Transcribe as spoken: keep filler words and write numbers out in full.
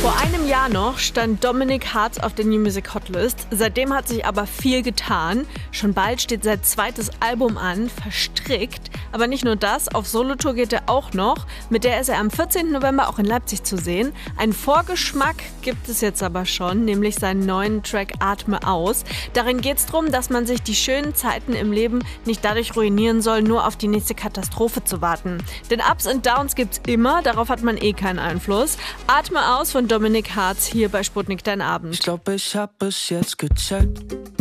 Vor einem Jahr noch stand Dominic Hartz auf der New Music Hotlist. Seitdem hat sich aber viel getan. Schon bald steht sein zweites Album an, Verstrickt. Aber nicht nur das, auf Solotour geht er auch noch. Mit der ist er am vierzehnten November auch in Leipzig zu sehen. Einen Vorgeschmack gibt es jetzt aber schon, nämlich seinen neuen Track Atme aus. Darin geht es darum, dass man sich die schönen Zeiten im Leben nicht dadurch ruinieren soll, nur auf die nächste Katastrophe zu warten. Denn Ups und Downs gibt's immer, darauf hat man eh keinen Einfluss. Atme aus von Dominic Hartz hier bei Sputnik Dein Abend. Ich glaube, ich hab es jetzt gecheckt.